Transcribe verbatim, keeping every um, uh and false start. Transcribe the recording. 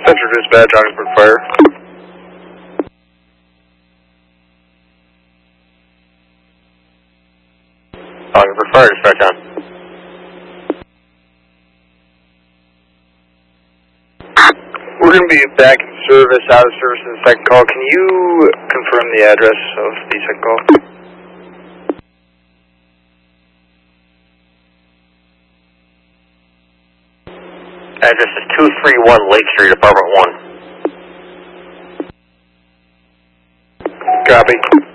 Central Dispatch, Ogdensburg Fire. Ogdensburg Fire, dispatch on. We're going to be back in service, out of service in the second call. Can you confirm the address of the second call? Address is two three one Lake Street, Apartment one. Copy.